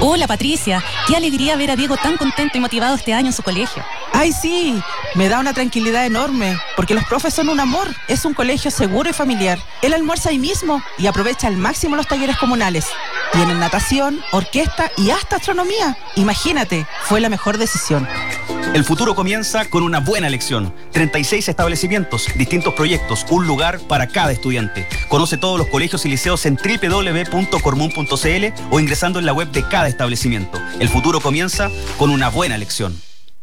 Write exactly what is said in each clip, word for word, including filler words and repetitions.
Hola Patricia, qué alegría ver a Diego tan contento y motivado este año en su colegio. ¡Ay, sí! Me da una tranquilidad enorme, porque los profes son un amor. Es un colegio seguro y familiar. Él almuerza ahí mismo y aprovecha al máximo los talleres comunales. Tienen natación, orquesta y hasta astronomía. Imagínate, fue la mejor decisión. El futuro comienza con una buena elección. treinta y seis establecimientos, distintos proyectos, un lugar para cada estudiante. Conoce todos los colegios y liceos en doble u doble u doble u punto cormun punto c l o ingresando en la web de cada establecimiento. El futuro comienza con una buena elección.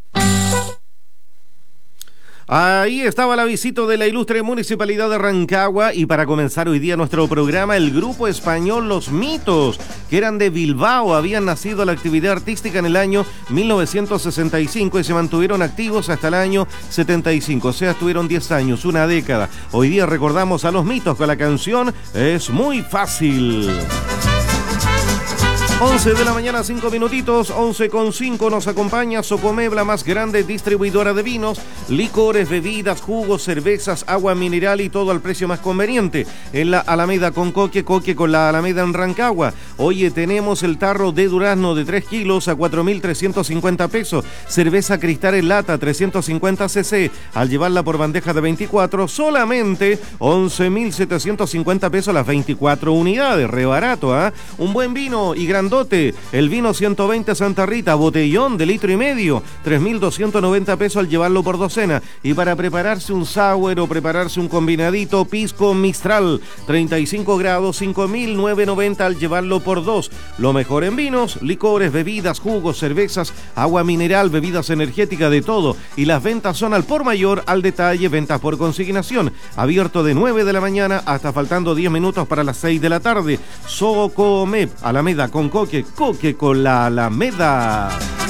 Ahí estaba la visita de la ilustre Municipalidad de Rancagua, y para comenzar hoy día nuestro programa, el grupo español Los Mitos, que eran de Bilbao, habían nacido la actividad artística en el año mil novecientos sesenta y cinco y se mantuvieron activos hasta el año setenta y cinco, o sea, estuvieron diez años, una década. Hoy día recordamos a Los Mitos con la canción Es Muy Fácil. once de la mañana, cinco minutitos, once con cinco, nos acompaña Socomeb, la más grande distribuidora de vinos, licores, bebidas, jugos, cervezas, agua mineral y todo al precio más conveniente. En la Alameda con Coque, Coque con la Alameda en Rancagua. Oye, tenemos el tarro de durazno de tres kilos a cuatro mil trescientos cincuenta pesos. Cerveza Cristal en lata, trescientos cincuenta cc. Al llevarla por bandeja de veinticuatro, solamente once mil setecientos cincuenta pesos las veinticuatro unidades. Re barato, ¿ah? ¿eh? Un buen vino y grandote. El vino ciento veinte Santa Rita, botellón de litro y medio, tres mil doscientos noventa pesos al llevarlo por docena. Y para prepararse un sour o prepararse un combinadito, pisco Mistral, treinta y cinco grados, cinco mil novecientos noventa al llevarlo por dos. Lo mejor en vinos, licores, bebidas, jugos, cervezas, agua mineral, bebidas energéticas, de todo. Y las ventas son al por mayor, al detalle, ventas por consignación. Abierto de nueve de la mañana hasta faltando diez minutos para las seis de la tarde. Socomeb, Alameda con Coque, Coque con la Alameda.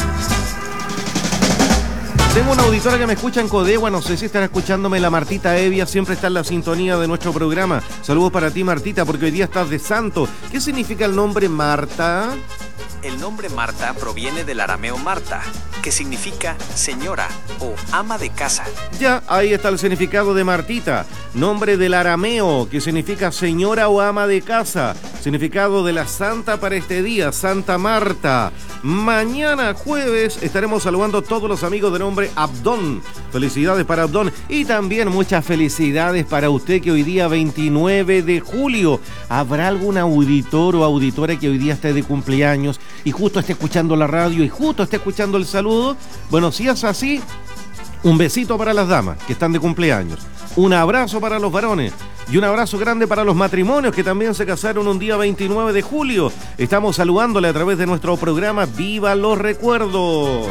Tengo una auditora que me escucha en Codegua, no sé si estará escuchándome, la Martita Evia, siempre está en la sintonía de nuestro programa. Saludos para ti, Martita, porque hoy día estás de santo. ¿Qué significa el nombre Marta? El nombre Marta proviene del arameo Marta, que significa señora o ama de casa. Ya, ahí está el significado de Martita. Nombre del arameo, que significa señora o ama de casa. Significado de la santa para este día, Santa Marta. Mañana jueves estaremos saludando a todos los amigos de nombre Abdón. Felicidades para Abdón y también muchas felicidades para usted, que hoy día veintinueve de julio habrá algún auditor o auditora que hoy día esté de cumpleaños y justo esté escuchando la radio y justo esté escuchando el saludo. Bueno, si es así, un besito para las damas que están de cumpleaños, un abrazo para los varones y un abrazo grande para los matrimonios que también se casaron un día veintinueve de julio. Estamos saludándole a través de nuestro programa Viva los Recuerdos.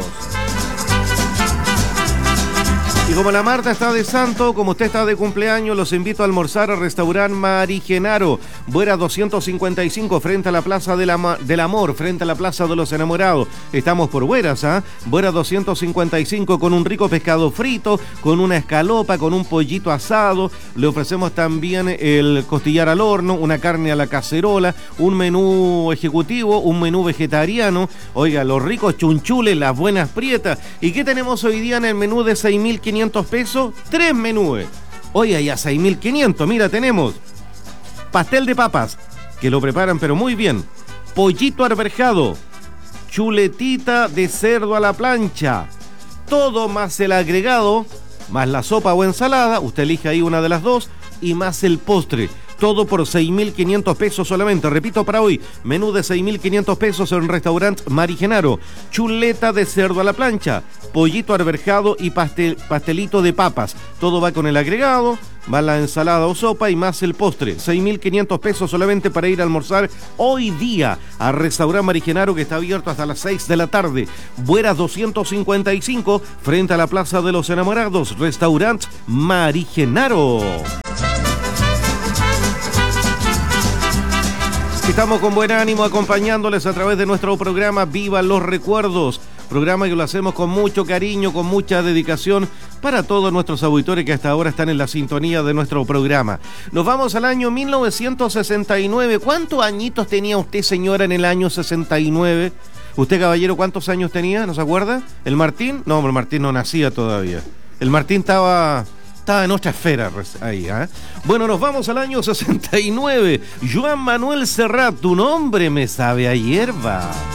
Y como la Marta está de santo, como usted está de cumpleaños, los invito a almorzar al restaurante Marigenaro, Buera doscientos cincuenta y cinco, frente a la Plaza del, Ama- del Amor, frente a la Plaza de los Enamorados. Estamos por Bueras, ¿ah? ¿eh? Buera doscientos cincuenta y cinco, con un rico pescado frito, con una escalopa, con un pollito asado. Le ofrecemos también el costillar al horno, una carne a la cacerola, un menú ejecutivo, un menú vegetariano. Oiga, los ricos chunchules, las buenas prietas. ¿Y qué tenemos hoy día en el menú de seis mil quinientos pesos? Tres menúes. Oiga, y a seis mil quinientos, mira, tenemos pastel de papas, que lo preparan pero muy bien, pollito arberjado, chuletita de cerdo a la plancha, todo más el agregado, más la sopa o ensalada, usted elige ahí una de las dos, y más el postre. Todo por seis mil quinientos pesos solamente. Repito para hoy, menú de seis mil quinientos pesos en el restaurante Marigenaro. Chuleta de cerdo a la plancha, pollito arberjado y pastel, pastelito de papas. Todo va con el agregado, más la ensalada o sopa y más el postre. seis mil quinientos pesos solamente para ir a almorzar hoy día al restaurante Marigenaro, que está abierto hasta las seis de la tarde. Bueras doscientos cincuenta y cinco, frente a la Plaza de los Enamorados. Restaurante Marigenaro. Estamos con buen ánimo acompañándoles a través de nuestro programa Viva los Recuerdos, programa que lo hacemos con mucho cariño, con mucha dedicación para todos nuestros auditores que hasta ahora están en la sintonía de nuestro programa. Nos vamos al año mil novecientos sesenta y nueve. ¿Cuántos añitos tenía usted, señora, en el año sesenta y nueve? ¿Usted, caballero, cuántos años tenía? ¿No se acuerda? ¿El Martín? No, el Martín no nacía todavía. El Martín estaba... Estaba en otra esfera ahí, ¿eh? Bueno, nos vamos al año sesenta y nueve. Joan Manuel Serrat, tu nombre me sabe a hierba.